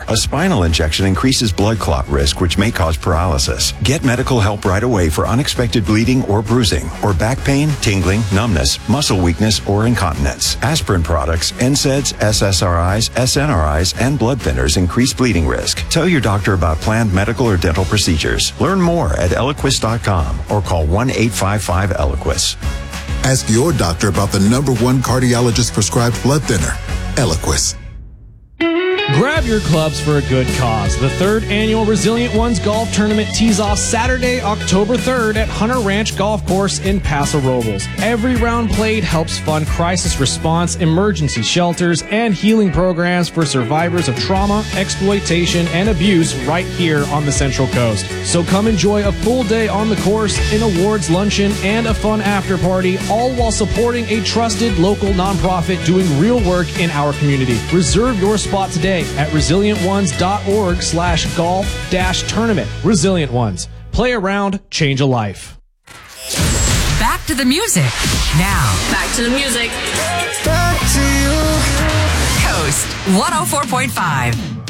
A spinal injection increases blood clot risk, which may cause paralysis. Get medical help right away for unexpected bleeding or bruising, or back pain, tingling, numbness, muscle weakness, or incontinence. Aspirin products, NSAIDs, SSRIs, SNRIs, and blood thinners increase bleeding risk. Tell your doctor about planned medical or dental procedures. Learn more at Eliquis.com or call 1-855-ELIQUIS. Ask your doctor about the #1 cardiologist prescribed blood thinner, Eliquis. Grab your clubs for a good cause. The 3rd annual Resilient Ones Golf Tournament tees off Saturday, October 3rd at Hunter Ranch Golf Course in Paso Robles. Every round played helps fund crisis response, emergency shelters, and healing programs for survivors of trauma, exploitation, and abuse right here on the Central Coast. So come enjoy a full day on the course, an awards luncheon, and a fun after party, all while supporting a trusted local nonprofit doing real work in our community. Reserve your spot today at resilientones.org/golf-tournament. Resilient Ones. Play around, change a life. Back to the music. Now. Back to the music. Coast 104.5.